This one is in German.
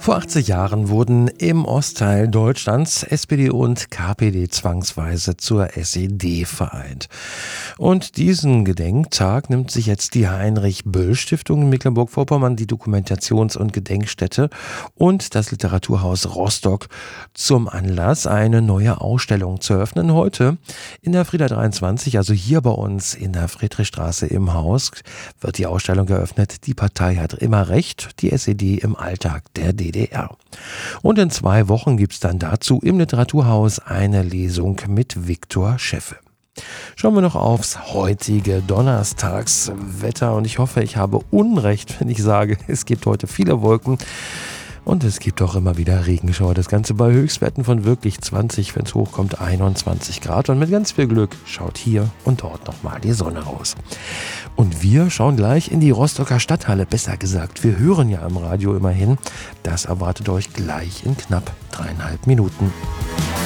Vor 80 Jahren wurden im Ostteil Deutschlands SPD und KPD zwangsweise zur SED vereint. Und diesen Gedenktag nimmt sich jetzt die Heinrich-Böll-Stiftung in Mecklenburg-Vorpommern, die Dokumentations- und Gedenkstätte und das Literaturhaus Rostock zum Anlass, eine neue Ausstellung zu eröffnen. Heute in der Frieda 23, also hier bei uns in der Friedrichstraße im Haus, wird die Ausstellung eröffnet. Die Partei hat immer recht, die SED im Alltag der DDR. Und in 2 Wochen gibt es dann dazu im Literaturhaus eine Lesung mit Viktor Scheffe. Schauen wir noch aufs heutige Donnerstagswetter und ich hoffe, ich habe Unrecht, wenn ich sage, es gibt heute viele Wolken und es gibt auch immer wieder Regenschauer. Das Ganze bei Höchstwerten von wirklich 20, wenn es hochkommt 21 Grad und mit ganz viel Glück schaut hier und dort nochmal die Sonne raus. Und wir schauen gleich in die Rostocker Stadthalle, besser gesagt, wir hören ja im Radio immerhin. Das erwartet euch gleich in knapp 3,5 Minuten.